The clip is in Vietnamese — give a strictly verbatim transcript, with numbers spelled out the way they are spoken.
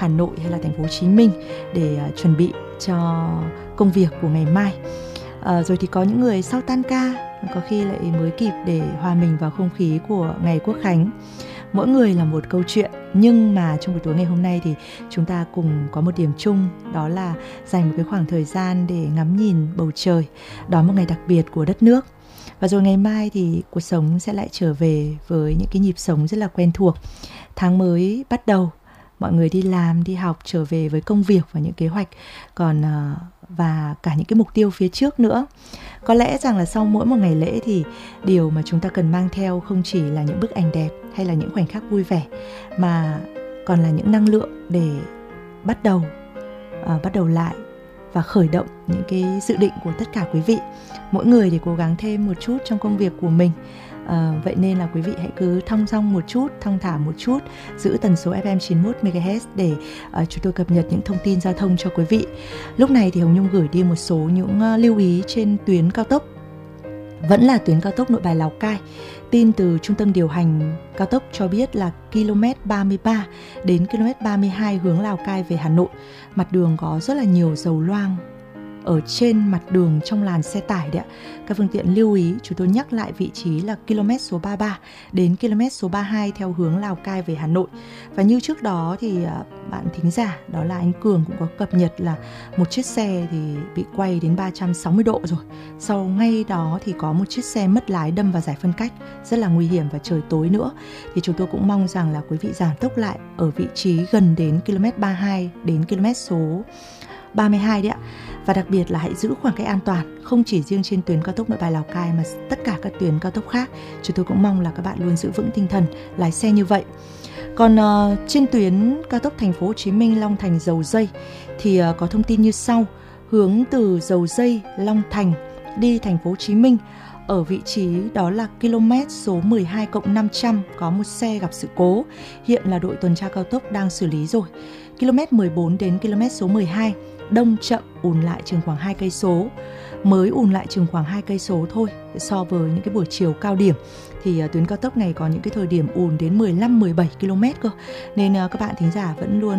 Hà Nội hay là thành phố Hồ Chí Minh để uh, chuẩn bị cho công việc của ngày mai. Uh, rồi thì có những người sau tan ca có khi lại mới kịp để hòa mình vào không khí của ngày Quốc khánh. Mỗi người là một câu chuyện, nhưng mà trong buổi tối ngày hôm nay thì chúng ta cùng có một điểm chung, đó là dành một cái khoảng thời gian để ngắm nhìn bầu trời, đón một ngày đặc biệt của đất nước. Và rồi ngày mai thì cuộc sống sẽ lại trở về với những cái nhịp sống rất là quen thuộc. Tháng mới bắt đầu, mọi người đi làm, đi học, trở về với công việc và những kế hoạch còn uh, và cả những cái mục tiêu phía trước nữa. Có lẽ rằng là sau mỗi một ngày lễ thì điều mà chúng ta cần mang theo không chỉ là những bức ảnh đẹp hay là những khoảnh khắc vui vẻ, mà còn là những năng lượng để bắt đầu uh, bắt đầu lại và khởi động những cái dự định của tất cả quý vị. Mỗi người để cố gắng thêm một chút trong công việc của mình. À, vậy nên là quý vị hãy cứ thong dong một chút, thong thả một chút, giữ tần số ép em chín mươi mốt mê ga héc để uh, chúng tôi cập nhật những thông tin giao thông cho quý vị. Lúc này thì Hồng Nhung gửi đi một số những uh, lưu ý trên tuyến cao tốc. Vẫn là tuyến cao tốc Nội Bài Lào Cai. Tin từ trung tâm điều hành cao tốc cho biết là ki lô mét ba mươi ba đến ki lô mét ba mươi hai hướng Lào Cai về Hà Nội, mặt đường có rất là nhiều dầu loang ở trên mặt đường trong làn xe tải đấy ạ. Các phương tiện lưu ý, chúng tôi nhắc lại vị trí là ki lô mét số ba mươi ba đến ki lô mét số ba mươi hai theo hướng Lào Cai về Hà Nội. Và như trước đó thì bạn thính giả, đó là anh Cường cũng có cập nhật là một chiếc xe thì bị quay đến ba trăm sáu mươi độ rồi. Sau ngay đó thì có một chiếc xe mất lái đâm vào giải phân cách, rất là nguy hiểm và trời tối nữa. Thì chúng tôi cũng mong rằng là quý vị giảm tốc lại ở vị trí gần đến ki lô mét ba mươi hai đến ki lô mét số ba mươi hai đấy ạ. Và đặc biệt là hãy giữ khoảng cách an toàn, không chỉ riêng trên tuyến cao tốc Nội Bài Lào Cai mà tất cả các tuyến cao tốc khác. Chúng tôi cũng mong là các bạn luôn giữ vững tinh thần lái xe như vậy. Còn uh, trên tuyến cao tốc thành phố Hồ Chí Minh Long Thành Dầu Dây thì uh, có thông tin như sau. Hướng từ Dầu Dây Long Thành đi thành phố Hồ Chí Minh, ở vị trí đó là km số mười hai cộng năm trăm có một xe gặp sự cố. Hiện là đội tuần tra cao tốc đang xử lý rồi. km mười bốn đến km số mười hai đông chậm, ùn lại chừng khoảng hai cây số. Mới ùn lại chừng khoảng hai cây số thôi. So với những cái buổi chiều cao điểm thì uh, tuyến cao tốc này có những cái thời điểm ùn đến mười lăm mười bảy ki lô mét cơ. Nên uh, các bạn thính giả vẫn luôn